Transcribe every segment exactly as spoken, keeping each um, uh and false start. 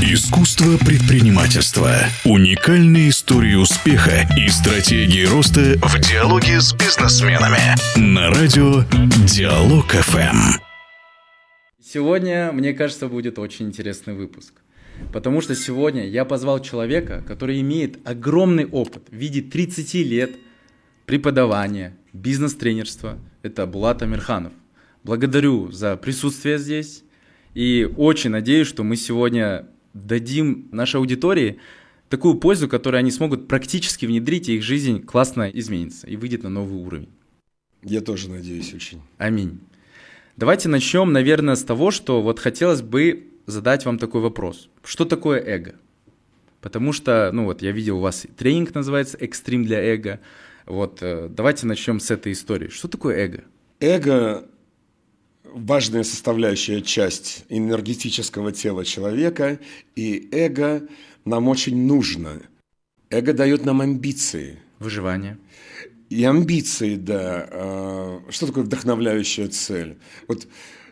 Искусство предпринимательства. Уникальные истории успеха и стратегии роста в диалоге с бизнесменами. На радио Диалог эф эм. Сегодня, мне кажется, будет очень интересный выпуск. Потому что сегодня я позвал человека, который имеет огромный опыт в виде тридцати лет преподавания, бизнес-тренерства. Это Булат Амирханов. Благодарю за присутствие здесь. И очень надеюсь, что мы сегодня дадим нашей аудитории такую пользу, которую они смогут практически внедрить, и их жизнь классно изменится и выйдет на новый уровень. Я тоже надеюсь очень. Аминь. Давайте начнем, наверное, с того, что вот хотелось бы задать вам такой вопрос. Что такое эго? Потому что, ну вот, я видел у вас тренинг называется «Экстрим для эго». Вот, давайте начнем с этой истории. Что такое эго? Эго – важная составляющая часть энергетического тела человека, и эго нам очень нужно. Эго дает нам амбиции. Выживание. И амбиции, да. Что такое вдохновляющая цель? Вот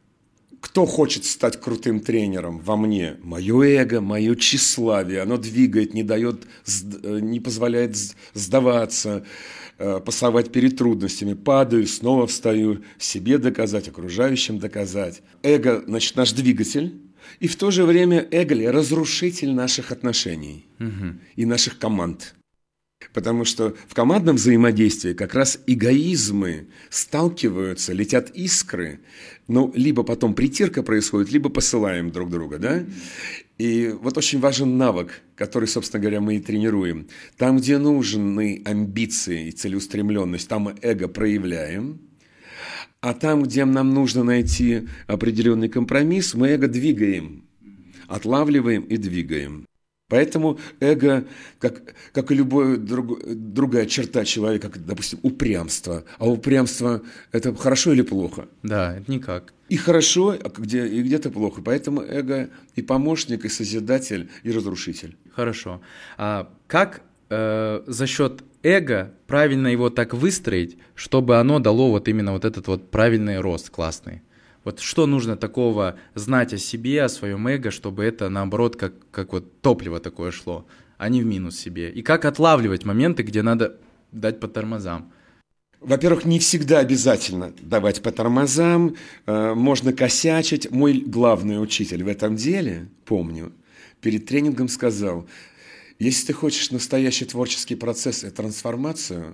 кто хочет стать крутым тренером во мне? Мое эго, мое тщеславие. Оно двигает, не дает, не позволяет сдаваться, пасовать перед трудностями. Падаю, снова встаю, себе доказать, окружающим доказать. Эго, значит, наш двигатель. И в то же время эго – разрушитель наших отношений угу. и наших команд. Потому что в командном взаимодействии как раз эгоизмы сталкиваются, летят искры, но либо потом притирка происходит, либо посылаем друг друга, да? И вот очень важен навык, который, собственно говоря, мы и тренируем. Там, где нужны амбиции и целеустремленность, там эго проявляем, а там, где нам нужно найти определенный компромисс, мы эго двигаем, отлавливаем и двигаем. Поэтому эго, как, как и любая друг, другая черта человека, как, допустим, упрямство. А упрямство – это хорошо или плохо? Да, это никак. И хорошо, а где, и где-то плохо. Поэтому эго и помощник, и созидатель, и разрушитель. Хорошо. А как э, за счет эго правильно его так выстроить, чтобы оно дало вот именно вот этот вот правильный рост классный? Вот что нужно такого знать о себе, о своем эго, чтобы это, наоборот, как, как вот топливо такое шло, а не в минус себе? И как отлавливать моменты, где надо дать по тормозам? Во-первых, не всегда обязательно давать по тормозам, можно косячить. Мой главный учитель в этом деле, помню, перед тренингом сказал, если ты хочешь настоящий творческий процесс и трансформацию,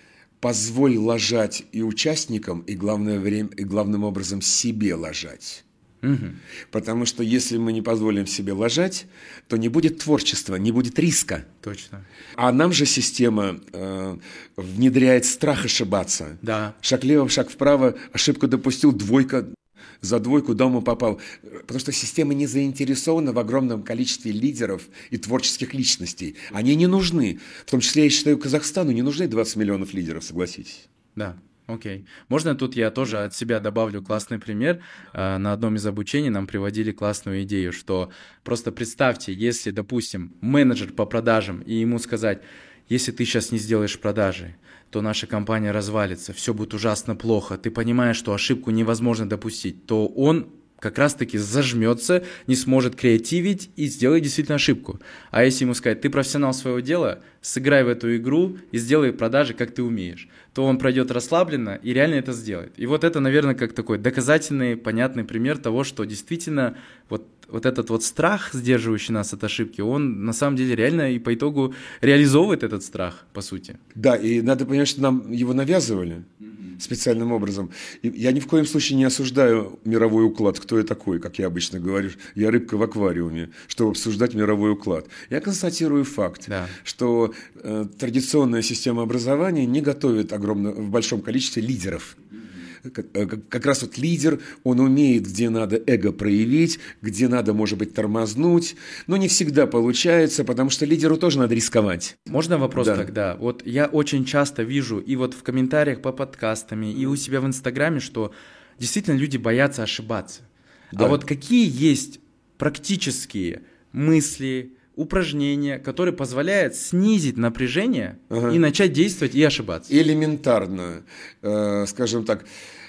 позволь лажать и участникам, и, главное время, и главным образом себе лажать. Угу. Потому что если мы не позволим себе лажать, то не будет творчества, не будет риска. Точно. А нам же система э, внедряет страх ошибаться. Да. Шаг влево, шаг вправо, ошибку допустил, двойка, за двойку дома попал. Потому что система не заинтересована в огромном количестве лидеров и творческих личностей. Они не нужны. В том числе, я считаю, Казахстану не нужны двадцать миллионов лидеров, согласитесь. Да. Окей. Можно тут я тоже от себя добавлю классный пример. На одном из обучений нам приводили классную идею, что просто представьте, если, допустим, менеджер по продажам, и ему сказать, если ты сейчас не сделаешь продажи, то наша компания развалится, все будет ужасно плохо, ты понимаешь, что ошибку невозможно допустить, то он как раз-таки зажмется, не сможет креативить и сделает действительно ошибку. А если ему сказать, ты профессионал своего дела, сыграй в эту игру и сделай продажи, как ты умеешь, то он пройдет расслабленно и реально это сделает. И вот это, наверное, как такой доказательный, понятный пример того, что действительно вот, вот этот вот страх, сдерживающий нас от ошибки, он на самом деле реально и по итогу реализовывает этот страх, по сути. Да, и надо понять, что нам его навязывали специальным образом. И я ни в коем случае не осуждаю мировой уклад, кто я такой, как я обычно говорю, я рыбка в аквариуме, чтобы обсуждать мировой уклад. Я констатирую факт, да. что э, традиционная система образования не готовит огромно, в большом количестве лидеров. Как, как раз вот лидер, он умеет, где надо эго проявить, где надо, может быть, тормознуть, но не всегда получается, потому что лидеру тоже надо рисковать. Можно вопрос да. тогда? Вот я очень часто вижу и вот в комментариях по подкастам, и у себя в Инстаграме, что действительно люди боятся ошибаться. Да. А вот какие есть практические мысли, упражнения, которые позволяют снизить напряжение ага. и начать действовать и ошибаться? Элементарно, э, скажем так,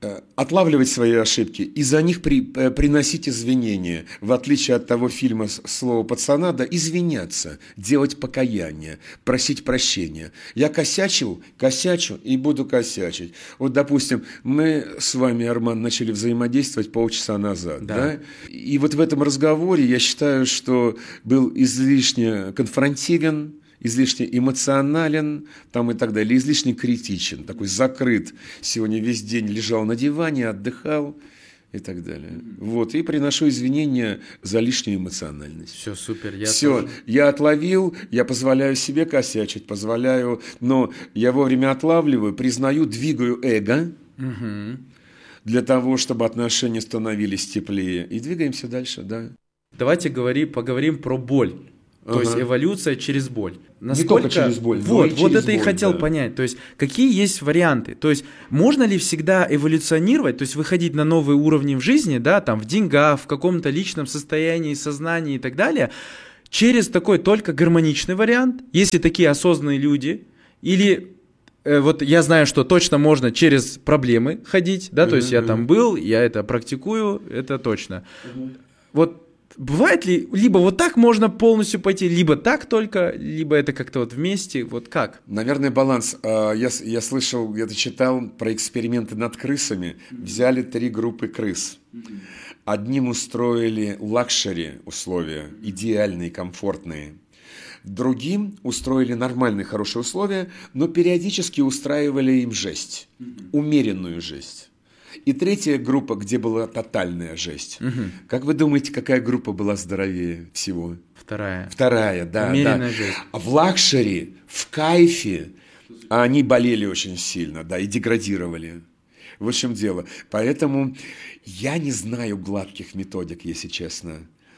отлавливать свои ошибки и за них при, приносить извинения. В отличие от того фильма «Слово пацана», да, извиняться, делать покаяние, просить прощения. Я косячил, косячу и буду косячить. Вот, допустим, мы с вами, Арман, начали взаимодействовать полчаса назад. Да. Да? И вот в этом разговоре я считаю, что был излишне конфронтивен, излишне эмоционален там и так далее, излишне критичен, такой закрыт. Сегодня весь день лежал на диване, отдыхал и так далее. Вот, и приношу извинения за лишнюю эмоциональность. Все, супер. Я Все, тоже... я отловил, я позволяю себе косячить, позволяю, но я вовремя отлавливаю, признаю, двигаю эго Угу. для того, чтобы отношения становились теплее. И двигаемся дальше, да. Давайте говори, поговорим про боль. То Ага. есть эволюция через боль. Насколько... Не только через боль, но Вот, и вот через это и боль, хотел да. понять. То есть какие есть варианты? То есть можно ли всегда эволюционировать, то есть выходить на новые уровни в жизни, да, там в деньгах, в каком-то личном состоянии, сознании и так далее, через такой только гармоничный вариант, если такие осознанные люди, или э, вот я знаю, что точно можно через проблемы ходить, да, то есть я там был, я это практикую, это точно. Вот бывает ли, либо вот так можно полностью пойти, либо так только, либо это как-то вот вместе, вот как? Наверное, баланс. Я, я слышал, где-то читал про эксперименты над крысами. Взяли три группы крыс. Одним устроили лакшери условия, идеальные, комфортные. Другим устроили нормальные, хорошие условия, но периодически устраивали им жесть, умеренную жесть. И третья группа, где была тотальная жесть. Угу. Как вы думаете, какая группа была здоровее всего? Вторая. Вторая, да. Умеренная да. жесть. А в лакшери, в кайфе они болели очень сильно, да, и деградировали. Вот в чем дело. Поэтому я не знаю гладких методик, если честно.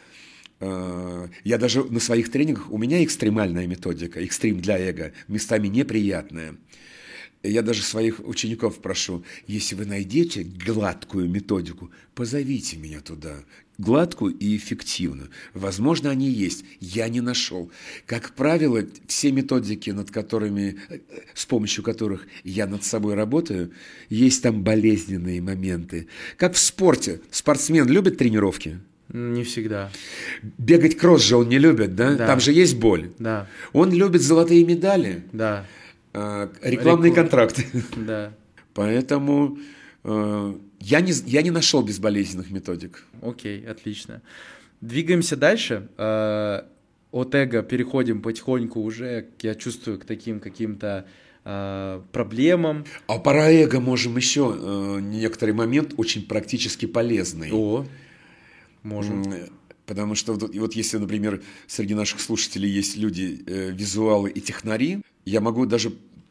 Я даже на своих тренингах, у меня экстремальная методика, экстрим для эго, местами неприятная. Я даже своих учеников прошу, если вы найдете гладкую методику, позовите меня туда. Гладкую и эффективную. Возможно, они есть. Я не нашел. Как правило, все методики, над которыми, с помощью которых я над собой работаю, есть там болезненные моменты. Как в спорте. Спортсмен любит тренировки? Не всегда. Бегать кросс же он не любит, да? Да. Там же есть боль. Да. Он любит золотые медали. Да. Рекламные Реклам... контракты. Да. Поэтому э, я, не, я не нашел безболезненных методик. Окей, отлично. Двигаемся дальше. Э, от эго переходим потихоньку уже, я чувствую, к таким каким-то э, проблемам. А про эго можем еще э, некоторый момент очень практически полезный. О, можем. Потому что вот, вот если, например, среди наших слушателей есть люди, э, визуалы и технари, я могу даже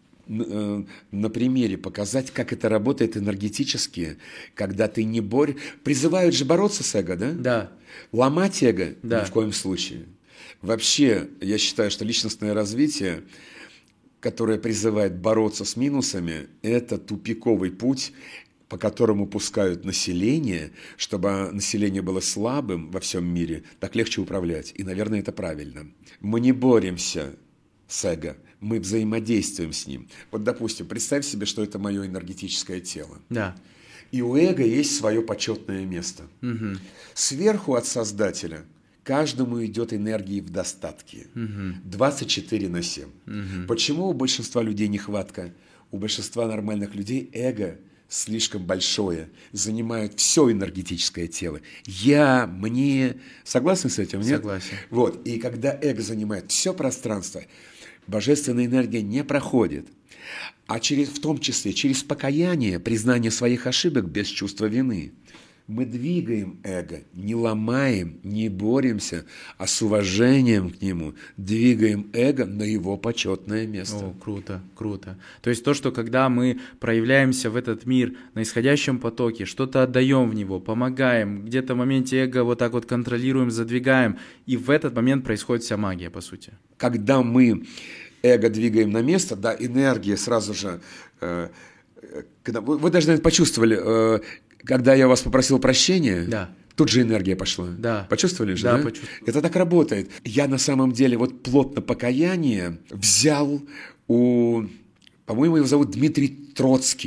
э, на примере показать, как это работает энергетически, когда ты не борешь. Призывают же бороться с эго, да? Да. Ломать эго? Да. Ни в коем случае. Вообще, я считаю, что личностное развитие, которое призывает бороться с минусами, это тупиковый путь, по которому пускают население, чтобы население было слабым во всем мире, так легче управлять. И, наверное, это правильно. Мы не боремся с эго, мы взаимодействуем с ним. Вот, допустим, представь себе, что это мое энергетическое тело. Да. И у эго есть свое почетное место. Угу. Сверху от Создателя каждому идет энергии в достатке. Угу. двадцать четыре на семь. Угу. Почему у большинства людей нехватка? У большинства нормальных людей эго слишком большое, занимает все энергетическое тело. Я, мне... Согласны с этим? Нет? Согласен. Вот. И когда эго занимает все пространство, божественная энергия не проходит. А через, в том числе через покаяние, признание своих ошибок без чувства вины. Мы двигаем эго, не ломаем, не боремся, а с уважением к нему двигаем эго на его почетное место. О, круто, круто. То есть то, что когда мы проявляемся в этот мир на исходящем потоке, что-то отдаем в него, помогаем, где-то в моменте эго вот так вот контролируем, задвигаем, и в этот момент происходит вся магия, по сути. Когда мы эго двигаем на место, да, энергия сразу же... Э, когда, вы, вы даже, наверное, почувствовали... Э, Когда я вас попросил прощения, да. тут же энергия пошла. Да. Почувствовали же, да? Да, почувствовали. Это так работает. Я на самом деле вот плотно покаяние взял у, по-моему, его зовут Дмитрий Троцкий.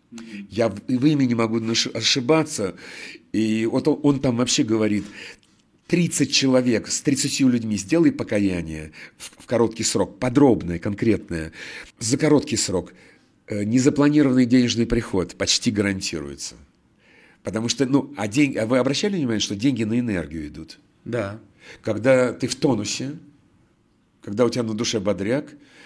Я в, в имени могу ошибаться. И вот он, он там вообще говорит, тридцать человек с тридцатью людьми сделай покаяние в, в короткий срок, подробное, конкретное, за короткий срок. Незапланированный денежный приход почти гарантируется. Потому что, ну, а, день, а вы обращали внимание, что деньги на энергию идут? Да. Когда ты в тонусе, когда у тебя на душе бодряк,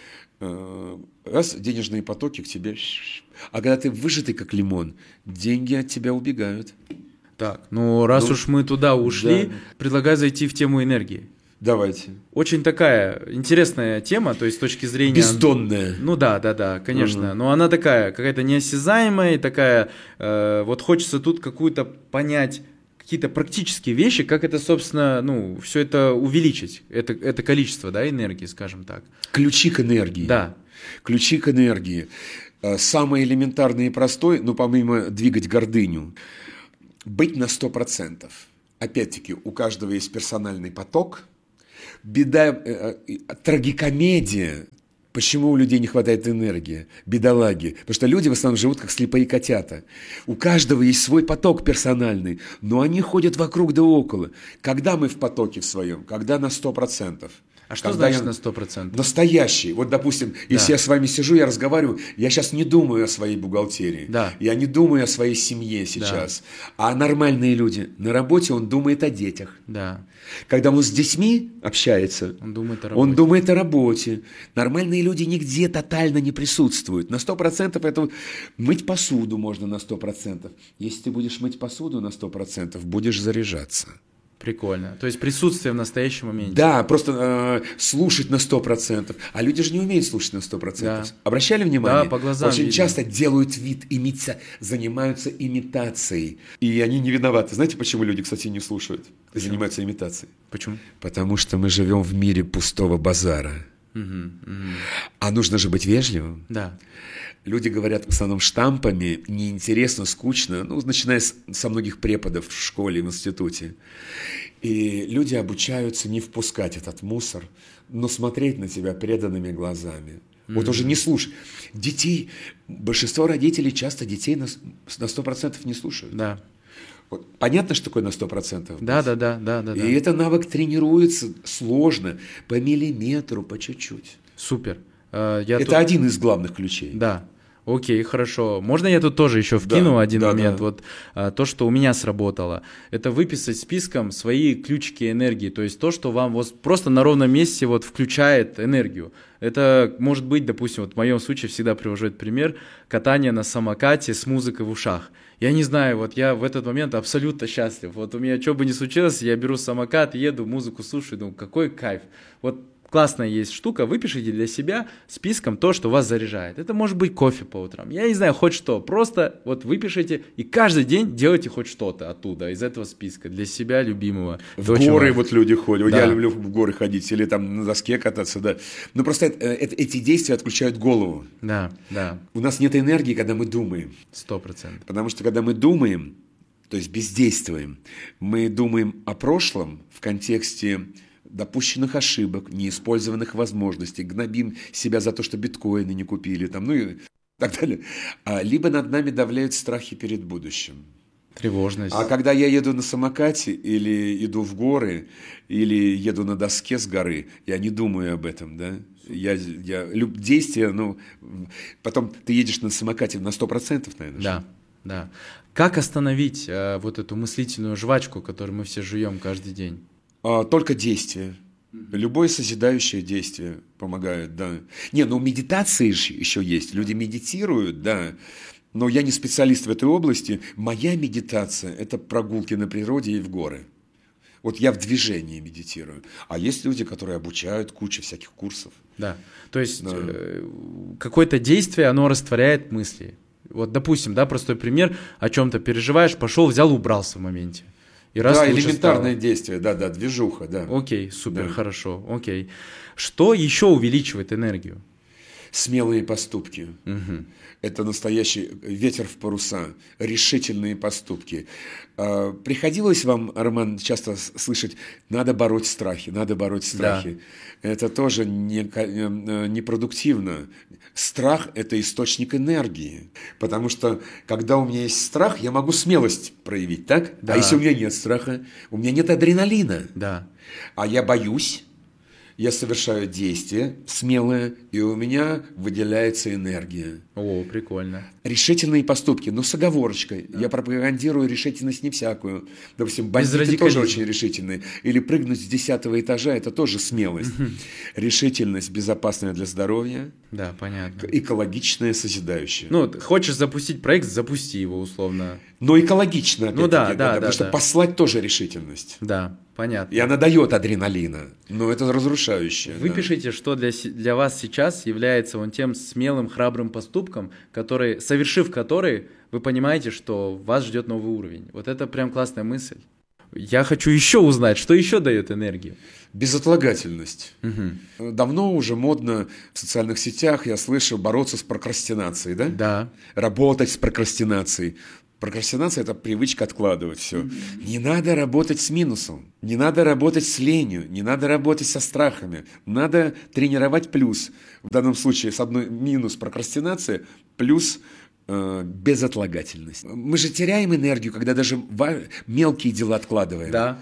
раз, денежные потоки к тебе, а когда ты выжатый как лимон, деньги от тебя убегают. Так, ну раз ну, уж мы туда ушли, да. предлагаю зайти в тему энергии. Давайте. Очень такая интересная тема, то есть с точки зрения... Бездонная. Ну да, да, да, конечно. Угу. Но она такая, какая-то неосязаемая, такая... Э, вот хочется тут какую-то понять, какие-то практические вещи, как это, собственно, ну, все это увеличить, это, это количество, да, энергии, скажем так. Ключи к энергии. Да. Ключи к энергии. Самый элементарный и простой, ну, помимо двигать гордыню, быть на сто процентов. Опять-таки, у каждого есть персональный поток. Беда, э, э, трагикомедия. Почему у людей не хватает энергии? Бедолаги. Потому что люди в основном живут как слепые котята. У каждого есть свой поток персональный, но они ходят вокруг да около. Когда мы в потоке в своем? Когда на сто процентов. А что Когда значит я... на сто процентов? Настоящий. Вот, допустим, если да. я с вами сижу, я разговариваю, я сейчас не думаю о своей бухгалтерии. Да. Я не думаю о своей семье сейчас. Да. А нормальные люди, на работе он думает о детях. Да. Когда он с детьми общается, он думает о работе. Он думает о работе. Нормальные люди нигде тотально не присутствуют. На сто процентов это мыть посуду можно на сто процентов. Если ты будешь мыть посуду на сто процентов, будешь заряжаться. Прикольно. То есть присутствие в настоящем моменте. Да, просто э, слушать на сто процентов. А люди же не умеют слушать на сто процентов. Да. Обращали внимание? Да, по глазам Очень видно. часто делают вид, имита... занимаются имитацией. И они не виноваты. Знаете, почему люди, кстати, не слушают? Почему? Занимаются имитацией. Почему? Потому что мы живем в мире пустого базара. Угу, угу. А нужно же быть вежливым. Да. Люди говорят в основном штампами, неинтересно, скучно, ну, начиная с, со многих преподов в школе, в институте. И люди обучаются не впускать этот мусор, но смотреть на тебя преданными глазами. Mm-hmm. Вот уже не слушай. Детей, большинство родителей часто детей на, на сто процентов не слушают. Да. Вот. Понятно, что такое на сто процентов? Да, да, да, да, да. И да. это навык тренируется сложно, по миллиметру, по чуть-чуть. Супер. Uh, я это тут... один из главных ключей. Да. Окей, хорошо. Можно я тут тоже еще вкину да, один да, момент? Да. Вот а, то, что у меня сработало, это выписать списком свои ключики энергии, то есть то, что вам вот просто на ровном месте вот включает энергию. Это может быть, допустим, вот в моем случае всегда привожу этот пример, катание на самокате с музыкой в ушах. Я не знаю, вот я в этот момент абсолютно счастлив. Вот у меня что бы ни случилось, я беру самокат, еду, музыку слушаю, думаю, какой кайф. Вот классная есть штука, выпишите для себя списком то, что вас заряжает. Это может быть кофе по утрам, я не знаю, хоть что. Просто вот выпишите и каждый день делайте хоть что-то оттуда, из этого списка, для себя любимого. В горы вот люди ходят, да. Я люблю в горы ходить или там на доске кататься, да. Но просто это, это, эти действия отключают голову. Да, да. У нас нет энергии, когда мы думаем. Сто процентов. Потому что когда мы думаем, то есть бездействуем, мы думаем о прошлом в контексте допущенных ошибок, неиспользованных возможностей, гнобим себя за то, что биткоины не купили, там, ну и так далее. А, либо над нами давляют страхи перед будущим. Тревожность. А когда я еду на самокате или иду в горы, или еду на доске с горы, я не думаю об этом, да? Я, я, люб, действия, ну, потом ты едешь на самокате на сто процентов, наверное. Да, да. Как остановить э, вот эту мыслительную жвачку, которую мы все жуем каждый день? Только действие. Любое созидающее действие помогает, да. Не, ну медитации же еще есть. Люди медитируют, да. Но я не специалист в этой области. Моя медитация – это прогулки на природе и в горы. Вот я в движении медитирую. А есть люди, которые обучают, куча всяких курсов. Да, то есть да. э, какое-то действие, оно растворяет мысли. Вот, допустим, да, простой пример, о чем-то переживаешь, пошел, взял, убрался в моменте. И раз да, элементарное стало. Действие, да, да, движуха, да. Окей, супер, да. Хорошо, окей. Что еще увеличивает энергию? смелые поступки. Угу. Это настоящий ветер в паруса, решительные поступки. Приходилось вам, Роман, часто слышать, надо бороть страхи, надо бороть страхи. Да. Это тоже непродуктивно. Страх – это источник энергии. Потому что, когда у меня есть страх, я могу смелость проявить, так? Да. А если у меня нет страха, у меня нет адреналина. Да. А я боюсь. Я совершаю действие смелое, и у меня выделяется энергия. О, прикольно. Решительные поступки, но с оговорочкой. Да. Я пропагандирую решительность не всякую. Допустим, бандиты тоже очень решительные. Или прыгнуть с десятого этажа – это тоже смелость. Угу. Решительность безопасная для здоровья. Да, понятно. Экологичная, созидающая. Ну, хочешь запустить проект, запусти его условно. Но экологично, опять-таки. Ну да, да, да. Потому да, что да. послать тоже решительность. Да. Понятно. И она дает адреналина, но это разрушающее. Вы да. пишите, что для, для вас сейчас является вон тем смелым, храбрым поступком, который, совершив который, вы понимаете, что вас ждет новый уровень. Вот это прям классная мысль. Я хочу еще узнать, что еще дает энергию. Безотлагательность. Угу. Давно уже модно в социальных сетях, я слышу, бороться с прокрастинацией, да? Да. Работать с прокрастинацией. Прокрастинация – это привычка откладывать все. Mm-hmm. Не надо работать с минусом, не надо работать с ленью, не надо работать со страхами. Надо тренировать плюс. В данном случае с одной минус прокрастинация, плюс э, безотлагательность. Мы же теряем энергию, когда даже мелкие дела откладываем. Да.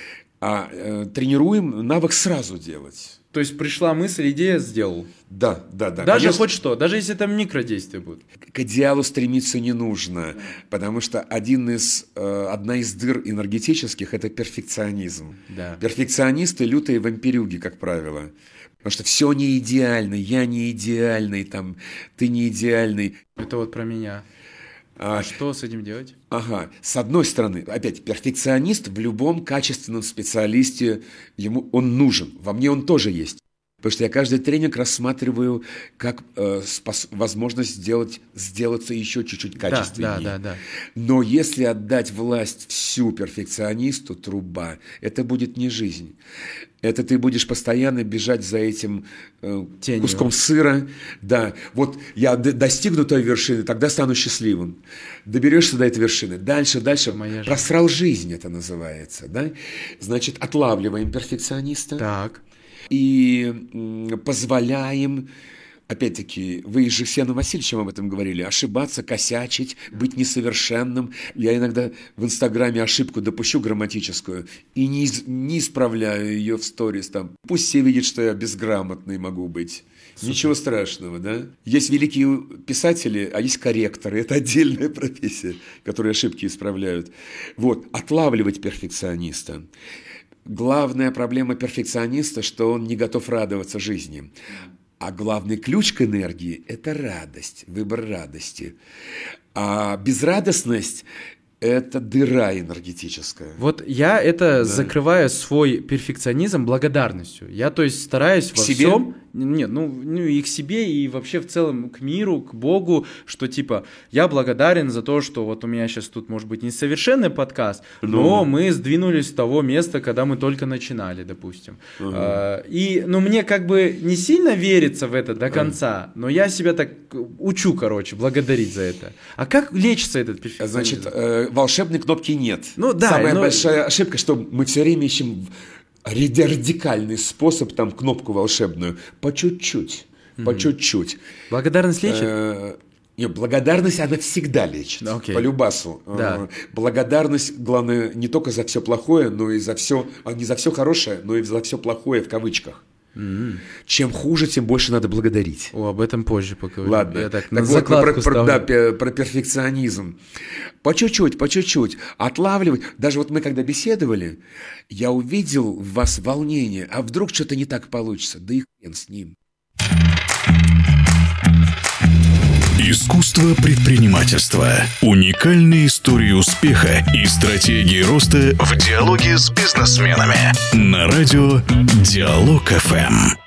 А э, тренируем навык сразу делать. То есть пришла мысль, идея, сделал. Да, да, да. Даже конечно, хоть что, даже если там микродействие будет. К идеалу стремиться не нужно, потому что один из, э, одна из дыр энергетических – это перфекционизм. Да. Перфекционисты – лютые вампирюги, как правило. Потому что все не идеально, я не идеальный, там, ты не идеальный. Это вот про меня. А что с этим делать? Ага, с одной стороны, опять, перфекционист в любом качественном специалисте, ему он нужен, во мне он тоже есть. Потому что я каждый тренинг рассматриваю как э, спос- возможность сделать, сделаться еще чуть-чуть качественнее. Да, да, да, да. Но если отдать власть всю перфекционисту, труба, это будет не жизнь. Это ты будешь постоянно бежать за этим э, куском сыра. Да, вот я д- достигну той вершины, тогда стану счастливым. Доберешься до этой вершины. Дальше, дальше. Просрал жизнь, это называется. Да? Значит, отлавливаем перфекциониста. Так. И позволяем, опять-таки, вы же с Жексеном Васильевичем об этом говорили, ошибаться, косячить, быть несовершенным. Я иногда в Инстаграме ошибку допущу грамматическую и не, из, не исправляю ее в сторис. Там. Пусть все видят, что я безграмотный могу быть. Супер. Ничего страшного, да? Есть великие писатели, а есть корректоры. Это отдельная профессия, которые ошибки исправляют. Вот, отлавливать перфекциониста. Главная проблема перфекциониста, что он не готов радоваться жизни. А главный ключ к энергии – это радость, выбор радости. А безрадостность – это дыра энергетическая. Вот я это да. закрываю свой перфекционизм благодарностью. Я, то есть, стараюсь к во себе? всем... Нет, ну, ну и к себе, и вообще в целом к миру, к Богу, что типа я благодарен за то, что вот у меня сейчас тут может быть несовершенный подкаст, но, но мы сдвинулись с того места, когда мы только начинали, допустим. Uh-huh. А, и, ну, мне как бы не сильно верится в это до конца, uh-huh. но я себя так учу, короче, благодарить за это. А как лечится этот перфекционизм? Значит, э, волшебной кнопки нет. Ну да. Самая но... большая ошибка, что мы все время ищем радикальный способ, там, кнопку волшебную. По чуть-чуть, mm-hmm. по чуть-чуть. Благодарность лечит? Э, нет, благодарность, она всегда лечит. Okay. По любасу. Да. Благодарность, главное, не только за все плохое, но и за все, а не за все хорошее, но и за все плохое в кавычках. Mm-hmm. Чем хуже, тем больше надо благодарить. О, об этом позже поговорим. Ладно. Я так, так вот, про, про, да, про перфекционизм. По чуть-чуть, по чуть-чуть. Отлавливать. Даже вот мы когда беседовали, я увидел в вас волнение. А вдруг что-то не так получится? Да и хрен с ним. Искусство предпринимательства. Уникальные истории успеха и стратегии роста в диалоге с бизнесменами. На радио Диалог эф эм.